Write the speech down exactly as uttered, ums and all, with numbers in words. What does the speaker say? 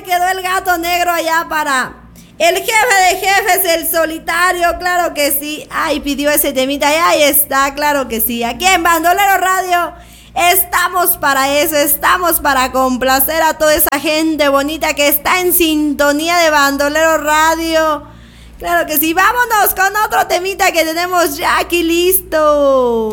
quedó el gato negro allá para el jefe de jefes, el solitario? Claro que sí. Ay, pidió ese temita y ahí está, claro que sí. Aquí en Bandolero Radio estamos para eso, estamos para complacer a toda esa gente bonita que está en sintonía de Bandolero Radio. Claro que sí, vámonos con otro temita que tenemos ya aquí listo.